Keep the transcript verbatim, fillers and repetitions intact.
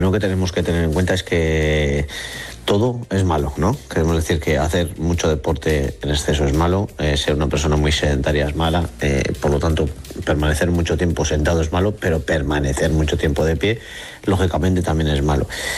Lo que tenemos que tener en cuenta es que todo es malo, ¿no? Queremos decir que hacer mucho deporte en exceso es malo, eh, ser una persona muy sedentaria es mala, eh, por lo tanto, permanecer mucho tiempo sentado es malo, pero permanecer mucho tiempo de pie, lógicamente, también es malo.